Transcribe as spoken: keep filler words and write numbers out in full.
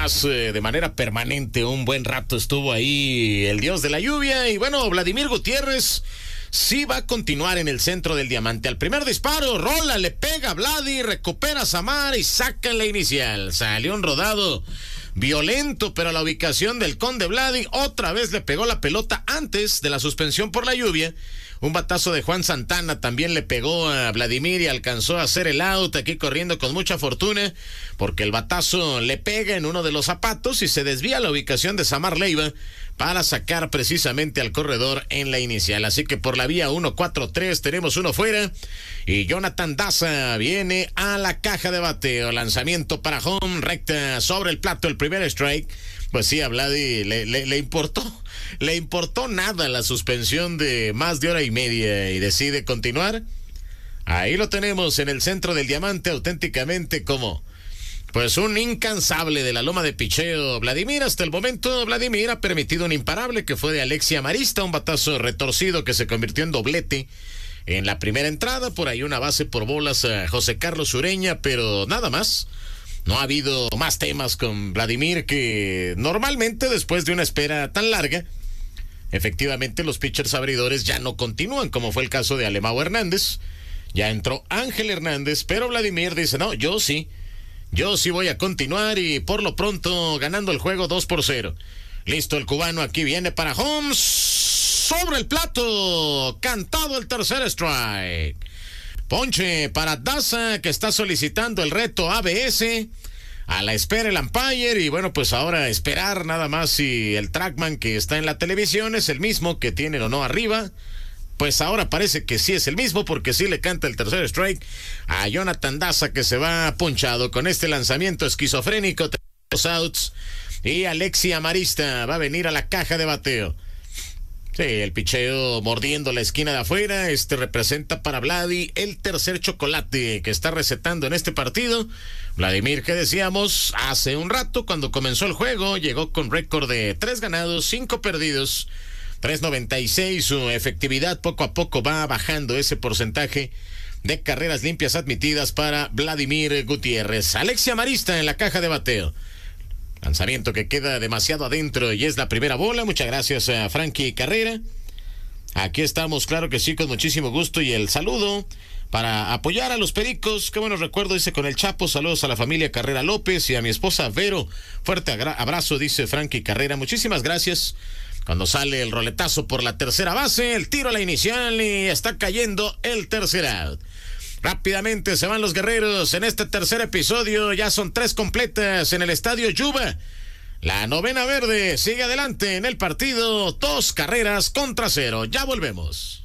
más eh, de manera permanente. Un buen rato estuvo ahí el dios de la lluvia. Y bueno, Vladimir Gutiérrez sí va a continuar en el centro del diamante. Al primer disparo, rola, le pega a Vladi, recupera a Samar y saca en la inicial. Salió un rodado violento, pero a la ubicación del Conde Vladi otra vez le pegó la pelota antes de la suspensión por la lluvia. Un batazo de Juan Santana también le pegó a Vladimir y alcanzó a hacer el out aquí corriendo con mucha fortuna, porque el batazo le pega en uno de los zapatos y se desvía a la ubicación de Samar Leiva para sacar precisamente al corredor en la inicial. Así que por la vía uno cuatro tres tenemos uno fuera y Jonathan Daza viene a la caja de bateo. Lanzamiento para home, recta sobre el plato, el primer strike. Pues sí, a Vladi le, le, le importó, le importó nada la suspensión de más de hora y media y decide continuar. Ahí lo tenemos en el centro del diamante, auténticamente como pues un incansable de la loma de picheo. Vladimir, hasta el momento, Vladimir ha permitido un imparable que fue de Alexia Marista, un batazo retorcido que se convirtió en doblete en la primera entrada. Por ahí una base por bolas a José Carlos Ureña, pero nada más. No ha habido más temas con Vladimir, que normalmente después de una espera tan larga, efectivamente los pitchers abridores ya no continúan, como fue el caso de Alemão Hernández. Ya entró Ángel Hernández, pero Vladimir dice, no, yo sí, yo sí voy a continuar y por lo pronto ganando el juego dos por cero. Listo el cubano, aquí viene para Holmes, sobre el plato, cantado el tercer strike. Ponche para Daza, que está solicitando el reto A B S. A la espera el umpire. Y bueno, pues ahora esperar nada más si el trackman que está en la televisión es el mismo que tienen o no arriba. Pues ahora parece que sí es el mismo, porque sí le canta el tercer strike a Jonathan Daza, que se va ponchado con este lanzamiento esquizofrénico. Tres outs. Y Alexia Marista va a venir a la caja de bateo. Sí, el picheo mordiendo la esquina de afuera. Este representa para Vladi el tercer chocolate que está recetando en este partido. Vladimir, que decíamos hace un rato cuando comenzó el juego, llegó con récord de tres ganados, cinco perdidos, tres noventa y seis. Su efectividad poco a poco va bajando ese porcentaje de carreras limpias admitidas para Vladimir Gutiérrez. Alexia Marista en la caja de bateo. Lanzamiento que queda demasiado adentro y es la primera bola. Muchas gracias a Frankie Carrera. Aquí estamos, claro que sí, con muchísimo gusto. Y el saludo para apoyar a los Pericos. Qué buenos recuerdos, dice con el Chapo. Saludos a la familia Carrera López y a mi esposa Vero. Fuerte abrazo, dice Frankie Carrera. Muchísimas gracias. Cuando sale el roletazo por la tercera base, el tiro a la inicial y está cayendo el tercer out. Rápidamente se van los guerreros en este tercer episodio. Ya son tres completas en el estadio Yuba. La novena verde sigue adelante en el partido. Dos carreras contra cero. Ya volvemos.